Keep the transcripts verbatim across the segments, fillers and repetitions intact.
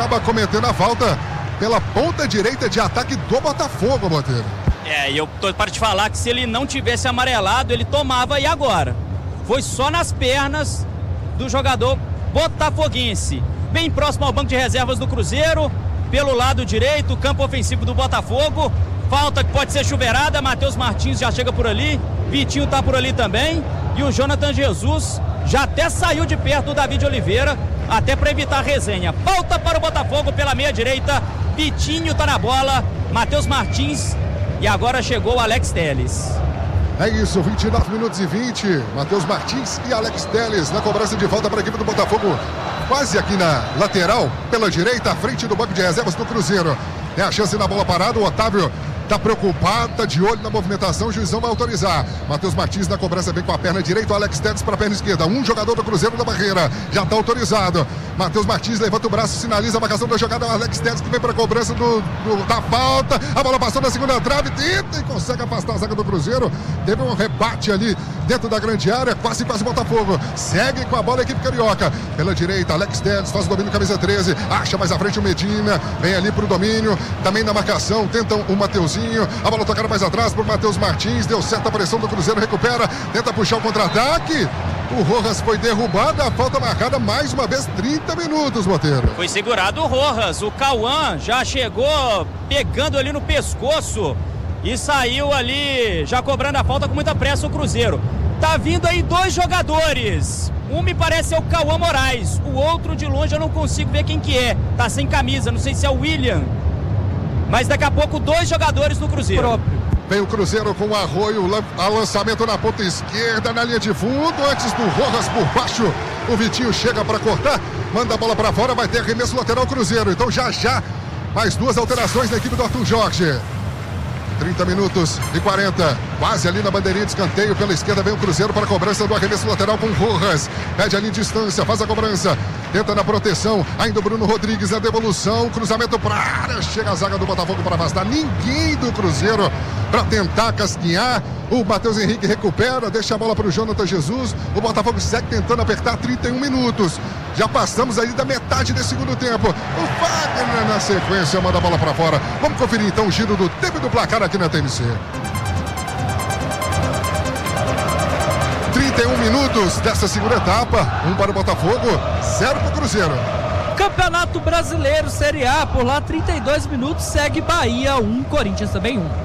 acaba cometendo a falta pela ponta direita de ataque do Botafogo, Botelho. É, e eu tô para te falar que se ele não tivesse amarelado, ele tomava. E agora? Foi só nas pernas do jogador botafoguense. Bem próximo ao banco de reservas do Cruzeiro, pelo lado direito, campo ofensivo do Botafogo. Falta que pode ser chuveirada, Matheus Martins já chega por ali, Vitinho tá por ali também, e o Jonathan Jesus já até saiu de perto do David Oliveira, até para evitar a resenha. Falta para o Botafogo pela meia direita, Vitinho tá na bola, Matheus Martins, e agora chegou o Alex Telles. É isso, vinte e nove minutos e vinte, Matheus Martins e Alex Telles na cobrança de falta para a equipe do Botafogo, quase aqui na lateral, pela direita, à frente do banco de reservas do Cruzeiro. É a chance na bola parada, o Otávio tá preocupado, tá de olho na movimentação, o juizão vai autorizar. Matheus Martins na cobrança vem com a perna direita, o Alex Telles para a perna esquerda. Um jogador do Cruzeiro na barreira, já tá autorizado. Matheus Martins levanta o braço, sinaliza a marcação da jogada, o Alex Telles que vem para a cobrança do, do, da falta. A bola passou na segunda trave, tenta e consegue afastar a zaga do Cruzeiro. Teve um rebate ali dentro da grande área, quase quase Botafogo. Segue com a bola a equipe carioca. Pela direita, Alex Telles faz o domínio, camisa treze, acha mais à frente o Medina, vem ali pro domínio, também na marcação, tentam o Mateuzinho, a bola tocada mais atrás pro Matheus Martins, deu certa pressão do Cruzeiro, recupera, tenta puxar o contra-ataque. O Rojas foi derrubado, a falta marcada mais uma vez, trinta minutos, Boteiro. Foi segurado o Rojas, o Cauã já chegou pegando ali no pescoço e saiu ali, já cobrando a falta com muita pressa o Cruzeiro. Tá vindo aí dois jogadores, um me parece ser o Cauã Moraes, o outro de longe eu não consigo ver quem que é, tá sem camisa, não sei se é o William, mas daqui a pouco dois jogadores do Cruzeiro. Próprio. Vem o Cruzeiro com o Arroio, a lançamento na ponta esquerda, na linha de fundo, antes do Rojas por baixo, o Vitinho chega para cortar, manda a bola para fora, vai ter arremesso lateral Cruzeiro, então já já, mais duas alterações na equipe do Arthur Jorge. trinta minutos e quarenta, quase ali na bandeirinha de escanteio, pela esquerda vem o Cruzeiro para a cobrança do arremesso lateral com o Rojas, pede ali distância, faz a cobrança, tenta na proteção, ainda o Bruno Rodrigues na devolução, cruzamento para a área, chega a zaga do Botafogo para afastar, ninguém do Cruzeiro para tentar casquinhar, o Matheus Henrique recupera, deixa a bola para o Jonathan Jesus, o Botafogo segue tentando apertar, trinta e um minutos, já passamos aí da metade desse segundo tempo, o Wagner na sequência manda a bola para fora, vamos conferir então o giro do tempo do placar aqui na T M C. trinta e um minutos dessa segunda etapa, um para o Botafogo, zero para o Cruzeiro. Campeonato Brasileiro Série A, por lá trinta e dois minutos, segue Bahia um, Corinthians também um.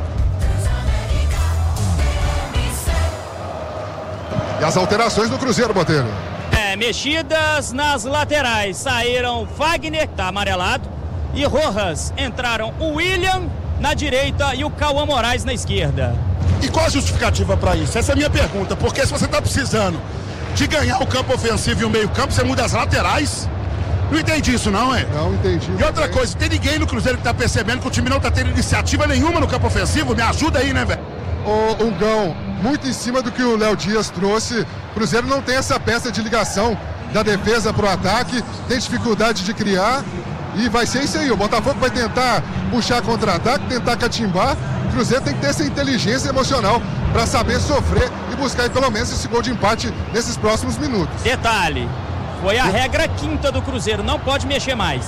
E as alterações do Cruzeiro, Boteiro? É, mexidas nas laterais, saíram Wagner, tá amarelado, e Rojas, entraram o William na direita e o Cauã Moraes na esquerda. E qual a justificativa para isso? Essa é a minha pergunta, porque se você está precisando de ganhar o campo ofensivo e o meio campo, você muda as laterais? Não entendi isso não, é? Não entendi. E outra coisa, tem ninguém no Cruzeiro que tá percebendo que o time não tá tendo iniciativa nenhuma no campo ofensivo? Me ajuda aí, né, velho? Ô, Hungão, muito em cima do que o Léo Dias trouxe, o Cruzeiro não tem essa peça de ligação da defesa pro ataque, tem dificuldade de criar e vai ser isso aí, o Botafogo vai tentar puxar contra-ataque, tentar catimbar, o Cruzeiro tem que ter essa inteligência emocional para saber sofrer e buscar aí, pelo menos esse gol de empate nesses próximos minutos. Detalhe, foi a regra quinta do Cruzeiro, não pode mexer mais.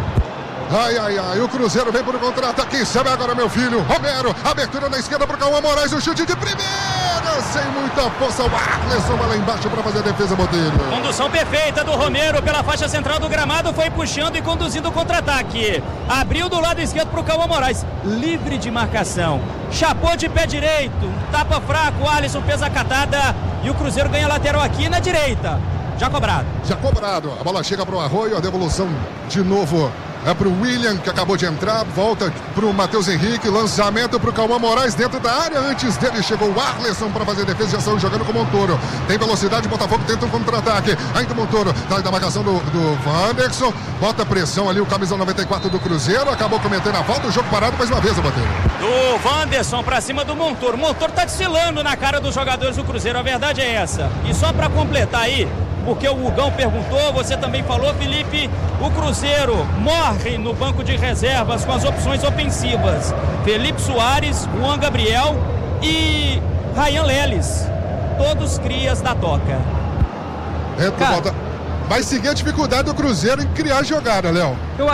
Ai, ai, ai, o Cruzeiro vem por contra-ataque, quem sabe agora, meu filho, Romero, abertura na esquerda pro Cauã Moraes, o chute de primeira, sem muita força, o Arleson vai lá embaixo para fazer a defesa, Botelho. Condução perfeita do Romero pela faixa central do gramado, foi puxando e conduzindo o contra-ataque, abriu do lado esquerdo pro Cauã Moraes, livre de marcação, chapou de pé direito, tapa fraco, o Arleson fez a catada e o Cruzeiro ganha lateral aqui na direita, já cobrado. Já cobrado, a bola chega pro Arroio, a devolução de novo é pro William, que acabou de entrar, volta pro Matheus Henrique, lançamento pro Cauã Moraes dentro da área, antes dele chegou o Arleson para fazer defesa, já saiu jogando com o Montoro, tem velocidade, Botafogo tenta um contra-ataque, ainda o Montoro, tá da marcação do, do Wanderson, bota pressão ali, o camisa noventa e quatro do Cruzeiro, acabou cometendo a falta, o jogo parado mais uma vez, Botelho. Do Wanderson pra cima do Montoro, o Montoro tá desfilando na cara dos jogadores do Cruzeiro, a verdade é essa, e só para completar aí, porque o Hugão perguntou, você também falou, Felipe, o Cruzeiro morre no banco de reservas com as opções ofensivas. Felipe Soares, Juan Gabriel e Ryan Leles, todos crias da Toca. É, Cara, vai seguir a dificuldade do Cruzeiro em criar jogada, Léo.